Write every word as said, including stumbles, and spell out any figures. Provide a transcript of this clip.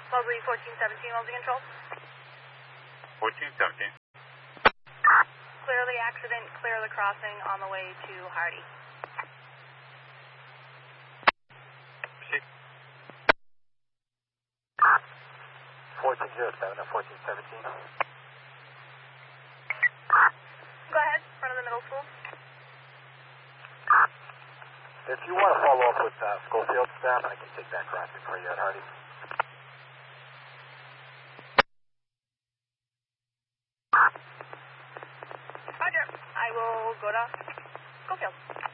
Leslie fourteen seventeen, Leslie Control. fourteen seventeen. Clear the accident, clear the crossing on the way to Hardy. Proceed. fourteen oh seven or fourteen seventeen. Go ahead, front of the middle school. If you want to follow up with uh, Schofield staff, I can take that crossing for you at Hardy. Roger. I will go to Schofield.